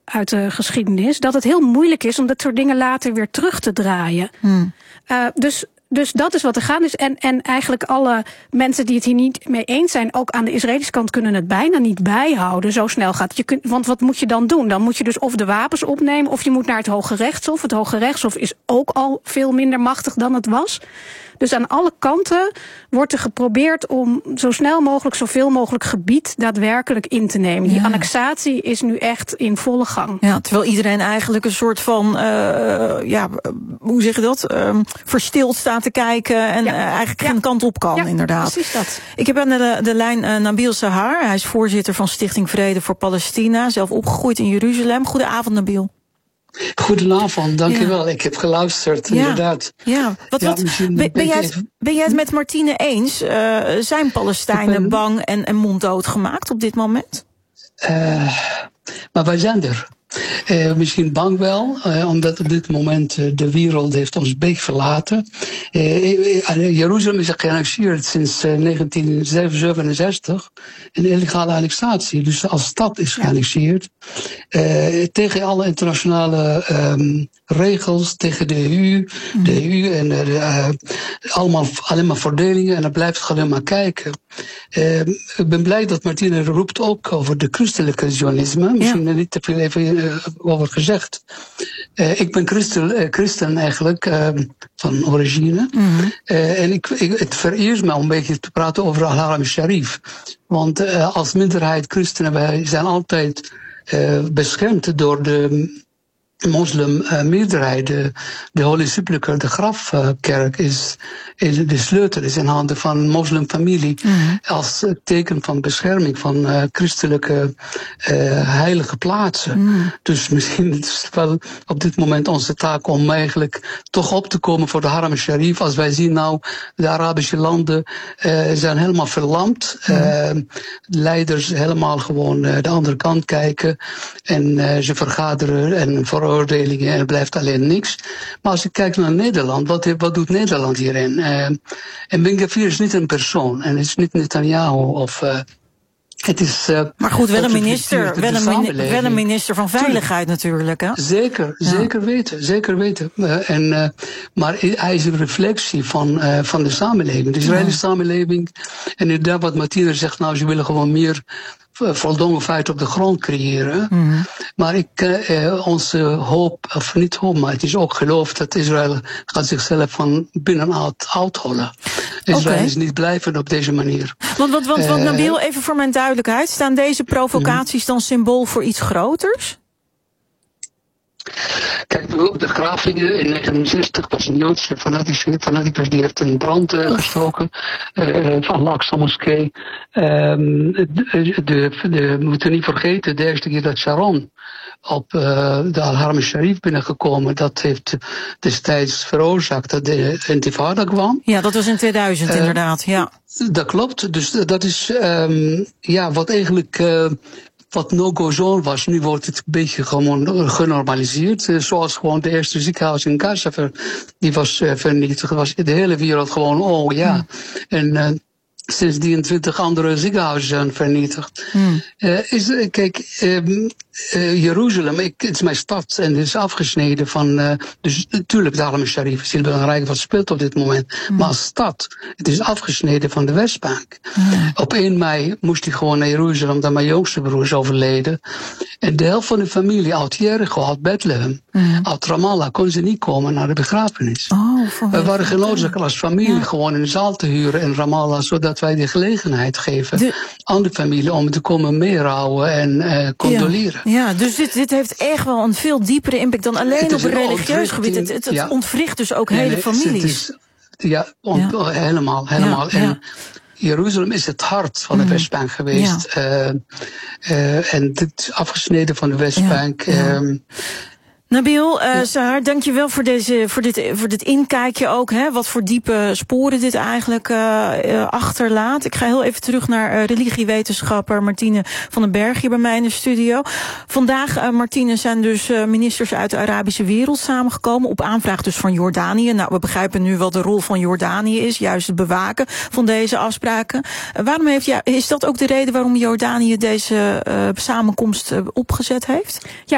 uit de geschiedenis, dat het heel moeilijk is om dat soort dingen later weer terug te draaien. Dus dat is wat er gaande is. En eigenlijk alle mensen die het hier niet mee eens zijn, ook aan de Israëlische kant, kunnen het bijna niet bijhouden. Zo snel gaat het. Want wat moet je dan doen? Dan moet je dus of de wapens opnemen, of je moet naar het Hoge Rechtshof. Het Hoge Rechtshof is ook al veel minder machtig dan het was. Dus aan alle kanten wordt er geprobeerd om zo snel mogelijk, zoveel mogelijk gebied daadwerkelijk in te nemen. Die annexatie is nu echt in volle gang. Ja, terwijl iedereen eigenlijk een soort van, hoe zeg je dat? Verstild staat te kijken en eigenlijk geen kant op kan, inderdaad. Precies dat. Ik heb aan de lijn Nabil Sahar. Hij is voorzitter van Stichting Vrede voor Palestina. Zelf opgegroeid in Jeruzalem. Goedenavond, Nabil. Goedenavond, dankjewel. Ja. Ik heb geluisterd, inderdaad. Ja. Ben jij het met Martine eens? Zijn Palestijnen bang en monddood gemaakt op dit moment? Maar wij zijn er. Misschien bang wel, omdat op dit moment de wereld heeft ons beek verlaten. Jeruzalem is geannexeerd sinds 1967, een illegale annexatie. Dus als stad is geannexeerd. Tegen alle internationale regels, tegen de EU. De EU en alleen maar verdelingen en dan blijft het alleen maar kijken. Ik ben blij dat Martine roept ook over de christelijke zionisme. Misschien niet te veel even over gezegd. Ik ben christen eigenlijk, van origine. En het vereert me om een beetje te praten over Al-Haram Sharif. Want als minderheid christenen, wij zijn altijd beschermd door de moslimmeerderheid. De Holy Sepulchre, de grafkerk, is de sleutel is in handen van een moslimfamilie. Als teken van bescherming van christelijke heilige plaatsen. Dus misschien is het wel op dit moment onze taak om eigenlijk toch op te komen voor de Haram Sharif. Als wij zien nou, de Arabische landen zijn helemaal verlamd. Leiders helemaal gewoon de andere kant kijken. En ze vergaderen en veroordelingen en er blijft alleen niks. Maar als ik kijk naar Nederland, wat doet Nederland hierin? En Ben Gvir is niet een persoon. En het is niet Netanyahu of... Het is, maar goed, wel een minister van Veiligheid natuurlijk, hè? Zeker weten. Maar hij is een reflectie van de samenleving. De Israëlische samenleving. En inderdaad wat Martine zegt, nou, ze willen gewoon meer voldongen feiten op de grond creëren. Maar onze hoop, of niet hoop, maar het is ook geloof dat Israël gaat zichzelf van binnenuit uithollen. Israël is niet blijven op deze manier. Want Nabil, even voor mijn duidelijkheid, staan deze provocaties dan symbool voor iets groters? Kijk, bijvoorbeeld de gravingen in 1969 was een Joodse fanaticus die heeft een brand gestoken van Al-Aqsa moskee. We moeten niet vergeten, de eerste keer dat Sharon op de Al-Haram Sharif binnengekomen, dat heeft destijds veroorzaakt dat de intifada kwam. Ja, dat was in 2000 inderdaad, ja. Dat klopt, dus dat is wat eigenlijk... wat no-go zone was, nu wordt het een beetje gewoon genormaliseerd. Zoals gewoon de eerste ziekenhuis in Gaza, die was vernietigd. Was de hele wereld gewoon, En sinds 23 andere ziekenhuizen zijn vernietigd. Jeruzalem, het is mijn stad en het is afgesneden van... dus natuurlijk, de Haram Sharif is heel belangrijk wat speelt op dit moment. Maar als stad, het is afgesneden van de Westbank. Op 1 mei moest hij gewoon naar Jeruzalem, omdat mijn jongste broer is overleden. En de helft van de familie uit Jericho, uit Bethlehem, uit Ramallah, kon ze niet komen naar de begrafenis. We waren genoodzaakt als familie gewoon een zaal te huren in Ramallah, zodat wij de gelegenheid geven aan de familie om te komen meerouwen en condoleren. Ja, dus dit heeft echt wel een veel diepere impact dan alleen op een religieus gebied. Het ontwricht dus ook hele families. Helemaal. En Jeruzalem is het hart van de Westbank geweest. En dit is afgesneden van de Westbank. Nabil Sahar, dankjewel voor dit inkijkje ook. Hè? Wat voor diepe sporen dit eigenlijk achterlaat. Ik ga heel even terug naar religiewetenschapper Martine van den Berg hier bij mij in de studio. Vandaag, Martine, zijn dus ministers uit de Arabische wereld samengekomen. Op aanvraag dus van Jordanië. Nou, we begrijpen nu wat de rol van Jordanië is. Juist het bewaken van deze afspraken. Is dat ook de reden waarom Jordanië deze samenkomst opgezet heeft? Ja,